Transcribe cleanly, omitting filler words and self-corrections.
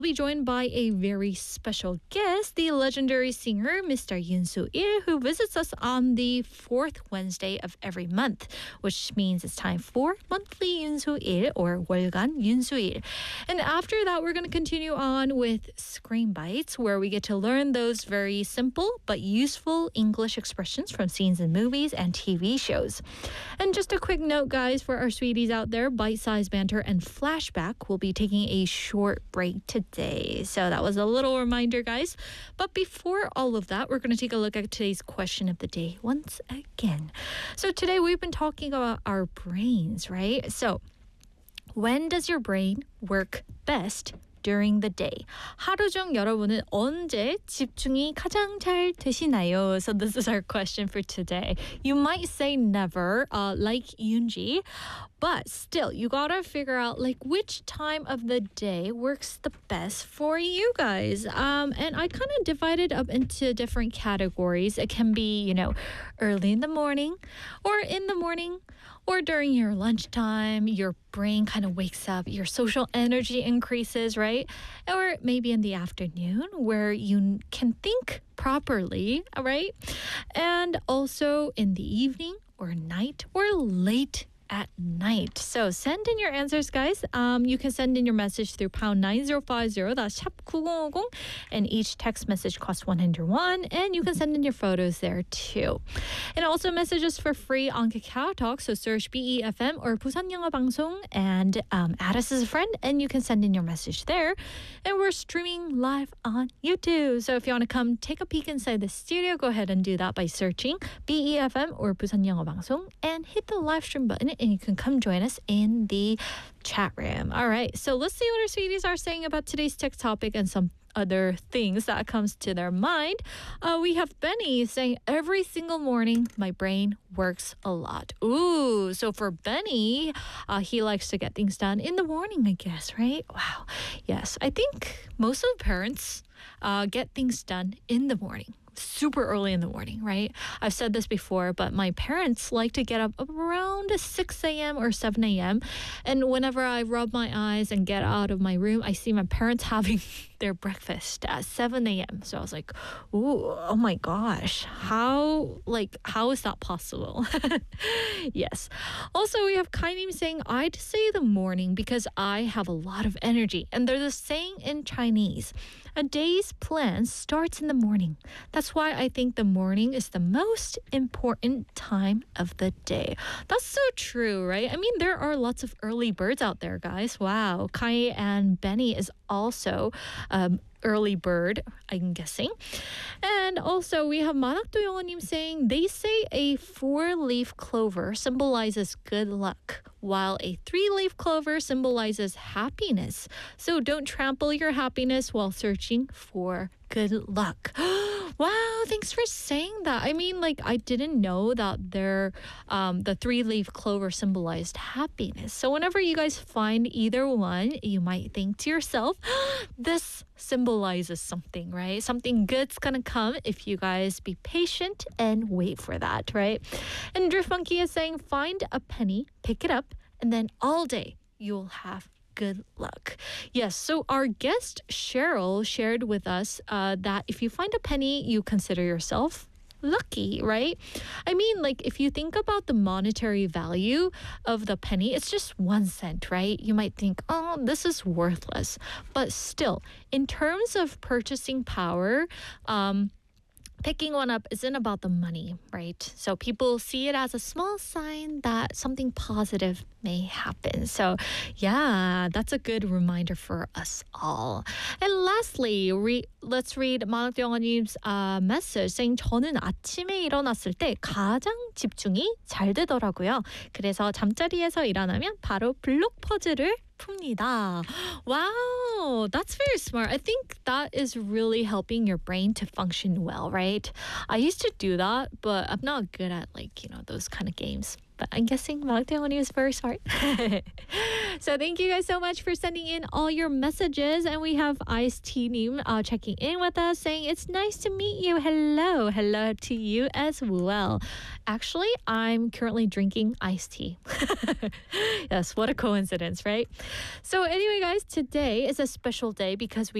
Be joined by a very special guest, the legendary singer Mr. Yoon Soo-il, who visits us on the fourth Wednesday of every month, which means it's time for monthly Yoon Soo-il or 월간 Yoon Soo-il. And after that, we're going to continue on with Screen Bites, where we get to learn those very simple but useful English expressions from scenes in movies and TV shows. And just a quick note, guys, for our sweeties out there, Bite-Size Banter and Flashback will be taking a short break today. So that was a little reminder, guys. But before all of that, we're going to take a look at today's question of the day once again. So today we've been talking about our brains, right? So when does your brain work best during the day? 하루 중 여러분은 언제 집중이 가장 잘 되시나요? So this is our question for today. You might say never, like Yoonji, but still, you gotta figure out like which time of the day works the best for you guys. And I kind of divided up into different categories. It can be, early in the morning, or in the morning, or during your lunchtime, your brain kind of wakes up, your social energy increases, right? Or maybe in the afternoon where you can think properly, right? And also in the evening or night or late at night. So send in your answers, guys. You can send in your message through pound 9050, that's 샵 9050, and each text message costs 101, and you can send in your photos there too. And also messages for free on Kakao Talk, so search BEFM or Busan 영어 방송 and add us as a friend, and you can send in your message there. And we're streaming live on YouTube. So if you want to come take a peek inside the studio, go ahead and do that by searching BEFM or Busan 영어 방송 and hit the live stream button, and you can come join us in the chat room. All right, so let's see what our sweeties are saying about today's tech topic and some other things that comes to their mind. We have Benny saying, every single morning, my brain works a lot. Ooh, so for Benny, he likes to get things done in the morning, I guess, right? Wow. Yes, I think most of the parents get things done in the morning. Super early in the morning, right? I've said this before, but my parents like to get up around 6 a.m. or 7 a.m. And whenever I rub my eyes and get out of my room, I see my parents having their breakfast at 7 a.m. So I was like, ooh, oh my gosh, how is that possible? Yes. Also, we have Kainim saying, I'd say the morning because I have a lot of energy. And there's a saying in Chinese, a day's plan starts in the morning. That's why I think the morning is the most important time of the day. That's so true, right? I mean, there are lots of early birds out there, guys. Wow. Kai and Benny is also early bird, I'm guessing. And also we have Manakdo Yonganim saying, they say a 4-leaf clover symbolizes good luck, while a 3-leaf clover symbolizes happiness. So don't trample your happiness while searching for good luck. Wow, thanks for saying that. I mean, I didn't know that the 3-leaf clover symbolized happiness. So whenever you guys find either one, you might think to yourself, this symbolizes something, right? Something good's gonna come if you guys be patient and wait for that, right? And Drift Monkey is saying, find a penny, pick it up, and then all day you'll have good luck. Yes, so our guest Cheryl shared with us that if you find a penny, you consider yourself lucky, right? I mean, if you think about the monetary value of the penny, it's just 1 cent, right? You might think, oh, this is worthless. But still, in terms of purchasing power, picking one up isn't about the money, right? So people see it as a small sign that something positive may happen. So yeah, that's a good reminder for us all. And lastly, let's read 만학영아님's message saying, 저는 아침에 일어났을 때 가장 집중이 잘 되더라고요. 그래서 잠자리에서 일어나면 바로 블록 퍼즐을 풉니다. Wow, that's very smart. I think that is really helping your brain to function well, right? I used to do that, but I'm not good at those kind of games. But I'm guessing Mark Tae-won is very smart. So thank you guys so much for sending in all your messages. And we have Ice-T Nim checking in with us saying, it's nice to meet you. Hello. Hello to you as well. Actually, I'm currently drinking iced tea. Yes, what a coincidence, right? So anyway, guys, today is a special day because we